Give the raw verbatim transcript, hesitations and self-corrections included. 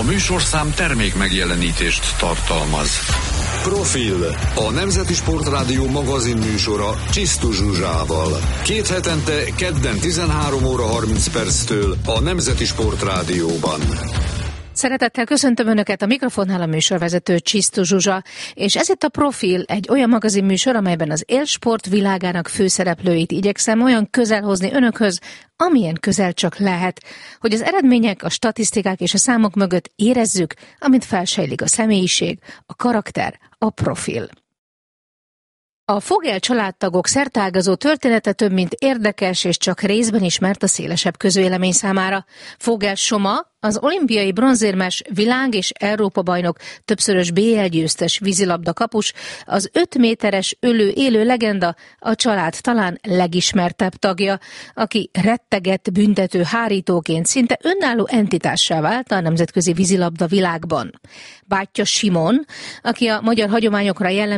A műsorszám termék megjelenítést tartalmaz. Profil. A Nemzeti Sportrádió magazin műsora Csisztus Zsuzsával. Két hetente kedden tizenhárom óra harminc perctől a Nemzeti Sportrádióban. Szeretettel köszöntöm Önöket, a mikrofonnál a műsorvezető Csisztus Zsuzsa, és ez itt a Profil, egy olyan magazinműsor, amelyben az élsport világának főszereplőit igyekszem olyan közel hozni Önökhöz, amilyen közel csak lehet, hogy az eredmények, a statisztikák és a számok mögött érezzük, amint felsejlik a személyiség, a karakter, a profil. A Fogel családtagok szerteágazó története több mint érdekes és csak részben ismert a szélesebb közvélemény számára. Fogel Soma, az olimpiai bronzérmes, világ- és Európa-bajnok, többszörös bé el győztes vízilabda kapus, az öt méteres ölő élő legenda, a család talán legismertebb tagja, aki rettegett büntető hárítóként szinte önálló entitássá vált a nemzetközi vízilabda világban. Bátyja Simon, aki a magyar hagyományokra jellemző